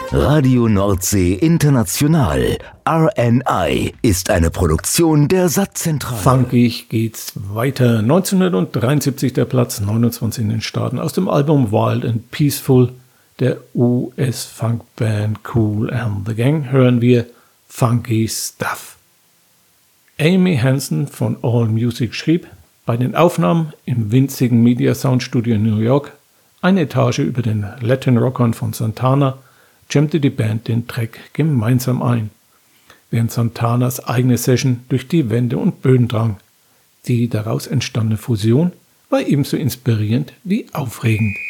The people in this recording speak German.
Radio Nordsee International, RNI, ist eine Produktion der Sattzentrale. Funkig geht's weiter. 1973 der Platz 29 in den Staaten aus dem Album Wild and Peaceful der US-Funkband Kool and the Gang hören wir Funky Stuff. Amy Hansen von AllMusic schrieb, bei den Aufnahmen im winzigen Media Sound Studio in New York, eine Etage über den Latin Rockern von Santana, jammte die Band den Track gemeinsam ein, während Santanas eigene Session durch die Wände und Böden drang. Die daraus entstandene Fusion war ebenso inspirierend wie aufregend.